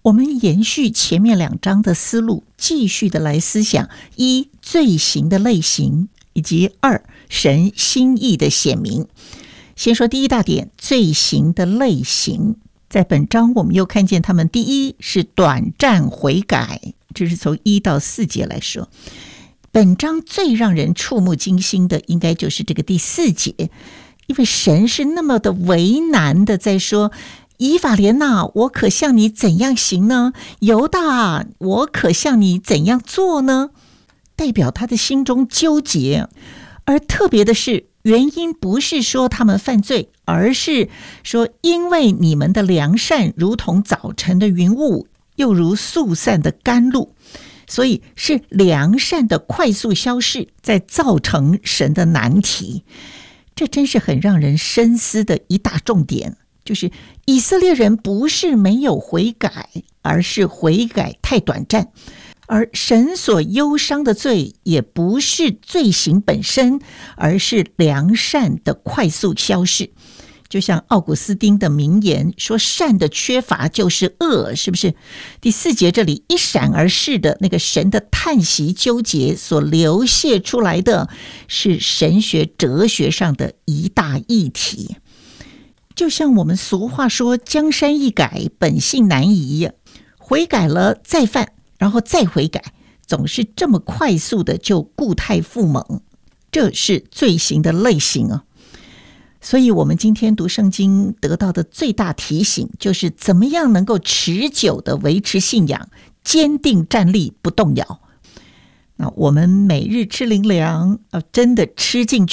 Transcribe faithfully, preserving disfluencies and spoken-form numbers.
我们延续前面两章的思路，继续的来思想一罪行的类型，以及二神心意的显明。先说第一大点，罪行的类型。在本章我们又看见他们第一是短暂悔改，这是从一到四节来说。本章最让人触目惊心的应该就是这个第四节，因为神是那么的为难的在说，以法莲哪，我可向你怎样行呢？犹大，我可向你怎样做呢？代表他的心中纠结。而特别的是，原因不是说他们犯罪，而是说因为你们的良善如同早晨的云雾，又如速散的甘露，所以是良善的快速消逝，在造成神的难题。这真是很让人深思的一大重点，就是以色列人不是没有悔改，而是悔改太短暂。而神所忧伤的罪也不是罪行本身，而是良善的快速消逝。就像奥古斯丁的名言说，善的缺乏就是恶，是不是？第四节这里一闪而逝的那个神的叹息纠结所流泻出来的，是神学哲学上的一大议题。就像我们俗话说，江山易改，本性难移，悔改了再犯，然后再悔改，总是这么快速的就固态复萌，这是罪行的类型啊。所以我们今天读圣经得到的最大提醒，就是怎么样能够持久的维持信仰，坚定站立不动摇。那我们每日吃灵粮，真的吃进去